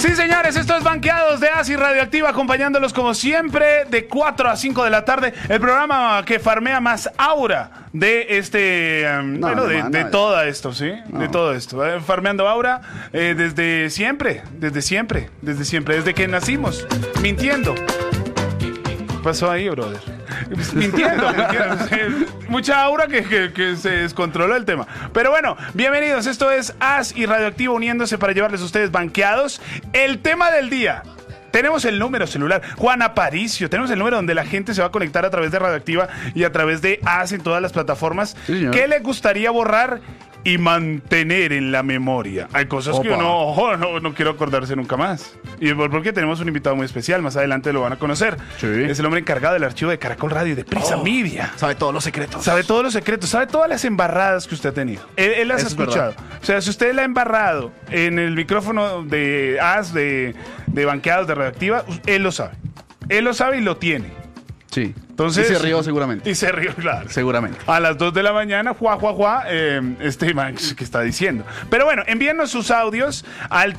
Sí, señores, esto es Banqueados de AS y Radioactiva, acompañándolos como siempre de 4 a 5 de la tarde. El programa que farmea más aura de de todo esto, ¿sí? No. De todo esto. Farmeando aura desde siempre, desde que nacimos, mintiendo. ¿Qué pasó ahí, brother? Mintiendo. Mucha aura que se descontroló el tema. Pero bueno, bienvenidos. Esto es AS y Radioactiva uniéndose para llevarles a ustedes Banqueados. El tema del día. Tenemos el número celular. Juan Aparicio. Tenemos el número donde la gente se va a conectar a través de Radioactiva y a través de AS en todas las plataformas. Sí, ¿qué le gustaría borrar y mantener en la memoria? Hay cosas que uno no quiero acordarse nunca más. Y porque tenemos un invitado muy especial, más adelante lo van a conocer. Sí. Es el hombre encargado del archivo de Caracol Radio y de Prisa Media. Sabe todos los secretos. Sabe todas las embarradas que usted ha tenido. Él las ha escuchado. O sea, si usted la ha embarrado en el micrófono de AS, de Banqueados, de Radioactiva, él lo sabe. Él lo sabe y lo tiene. Sí. Entonces, y se rió seguramente. Y se rió, claro. Seguramente. A las 2 de la mañana, este man que está diciendo. Pero bueno, envíenos sus audios al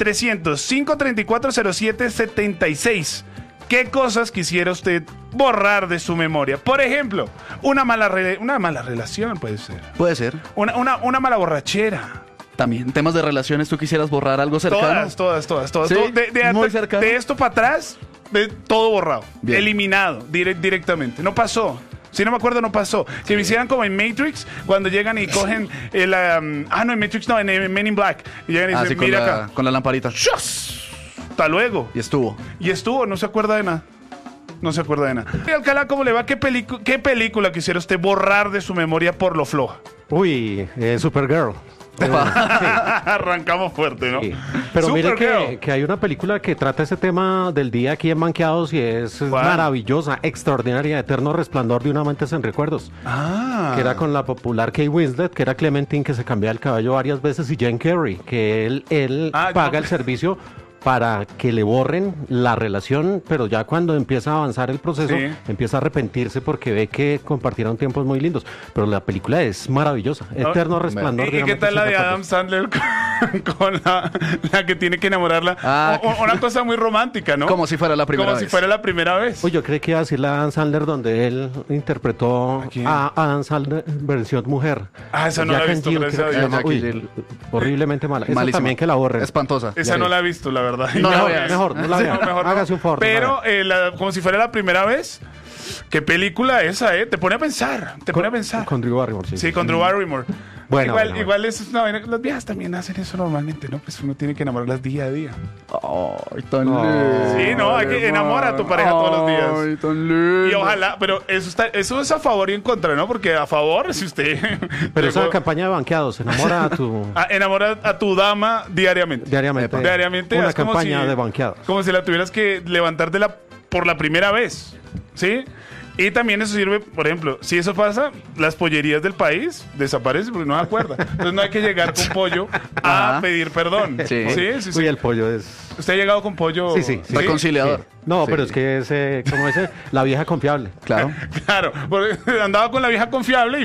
300-534-0776. ¿Qué cosas quisiera usted borrar de su memoria? Por ejemplo, una mala relación puede ser. Puede ser. Una mala borrachera. También, temas de relaciones, ¿tú quisieras borrar algo cercano? Todas. ¿Sí? Muy cercano. De esto para atrás, todo borrado. Bien. Eliminado directamente. No pasó. Si no me acuerdo, no pasó. Sí. Que me hicieran como en Matrix, cuando llegan y cogen el... en Matrix no, en Men in Black. Y llegan y dicen, sí, mira acá. Con la lamparita. Hasta luego. Y estuvo, no se acuerda de nada. Y Alcalá, ¿cómo le va? ¿Qué película quisiera usted borrar de su memoria por lo floja? Uy, Supergirl. Sí. Arrancamos fuerte, ¿no? Sí. Pero mire que hay una película que trata ese tema del día aquí en Banqueados y es maravillosa, extraordinaria, Eterno Resplandor de un amante sin recuerdos. Que era con la popular Kate Winslet, que era Clementine, que se cambiaba el cabello varias veces, y Jane Carrey, que él paga el servicio para que le borren la relación, pero ya cuando empieza a avanzar el proceso, empieza a arrepentirse porque ve que compartieron tiempos muy lindos. Pero la película es maravillosa. Eterno Resplandor. ¿Y qué tal la de Adam Sandler con la que tiene que enamorarla? Una cosa muy romántica, ¿no? Como si fuera la primera vez. Uy, yo creí que iba a decir la Adam Sandler donde él interpretó a Adam Sandler versión mujer. Esa no la he visto. Horriblemente mala. Esa también que la borren. Espantosa. Esa no la he visto, la verdad. Mejor no la vea. Hágase un favor. Pero como si fuera la primera vez. ¿Qué película esa, Te pone a pensar. Con Drew Barrymore, sí. Sí, con Drew Barrymore. Bueno, igual eso es una vaina. Las viejas también hacen eso normalmente, ¿no? Pues uno tiene que enamorarlas día a día. Ay, tan lindo. Sí, no, hay que enamorar a tu pareja todos los días. Ay, tan lindo. Y ojalá, pero eso es a favor y en contra, ¿no? Porque a favor, si usted... Pero esa campaña de Banqueados, enamora a tu... enamora a tu dama diariamente. Diariamente. Una campaña de Banqueados. Como si la tuvieras que levantar por la primera vez, ¿sí? Y también eso sirve, por ejemplo, si eso pasa, las pollerías del país desaparecen porque no se acuerda. Entonces no hay que llegar con pollo a pedir perdón. Sí. Sí. Uy, el pollo es... ¿Usted ha llegado con pollo? Sí. Reconciliador. Sí. No, pero es que como la vieja confiable. Claro. Claro, porque andaba con la vieja confiable y